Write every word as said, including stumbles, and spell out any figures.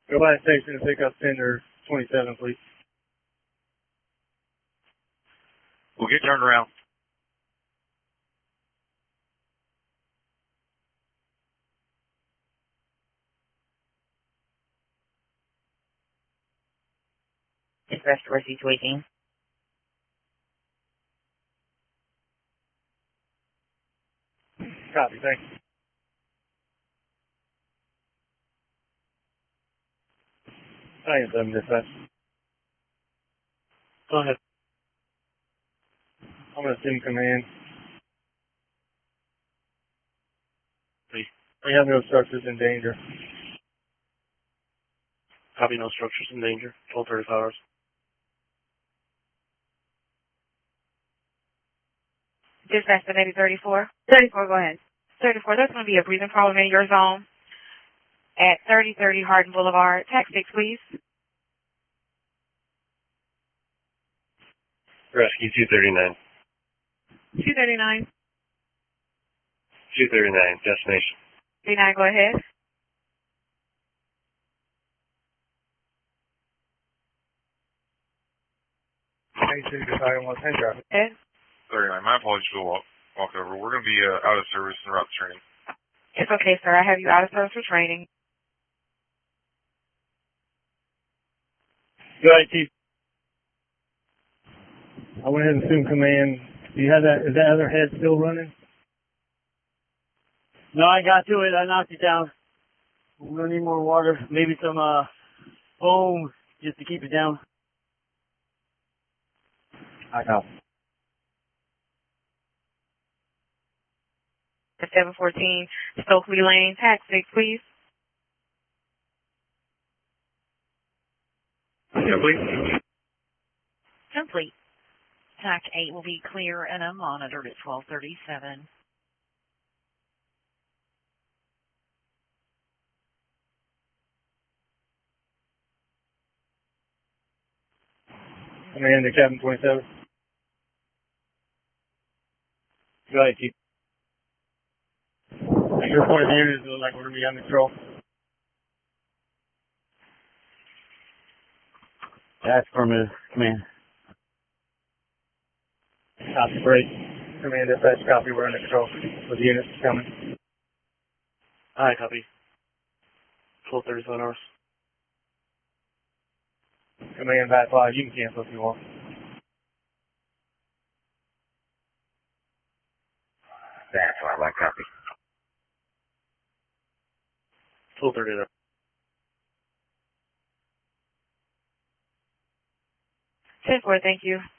Go by the station and pick up Tender twenty-seven, please. We'll get turned around. Express Dorsey two eighteen. Copy, thanks. I am seven dispatch. Go ahead. I'm going to assume command. Please. We have no structures in danger. Copy, no structures in danger. twelve thirty-five hours. Dispatch to Navy thirty-four. thirty-four, go ahead. thirty-four, there's going to be a breathing problem in your zone at thirty thirty Hardin Boulevard. Tax six, please. Rescue two thirty-nine. two thirty-nine. two thirty-nine, destination. D nine, go ahead. Thanks, I want to send traffic. Ed? thirty-nine, my apologies for the walk, walk over. We're going to be uh, out of service and route training. It's okay, sir. I have you out of service for training. Go ahead, Chief. I went ahead and assumed command. Do you have that? Is that other head still running? No, I got to it. I knocked it down. We're going to need more water. Maybe some uh, foam just to keep it down. I know. seven fourteen Stokely Lane. Tax six, please. Complete. Complete. Tac eight will be clear and unmonitored at twelve thirty-seven. Command to cabin twenty-seven. Go ahead, Chief. Your point of view is like we're going to be under control. That's affirmative, command. Copy, break. Command dispatch, copy, we're under control with units coming. Hi, copy. twelve thirty-seven hours. Command back five, you can cancel if you want. That's why I like copy. twelve thirty there. ten four, thank you.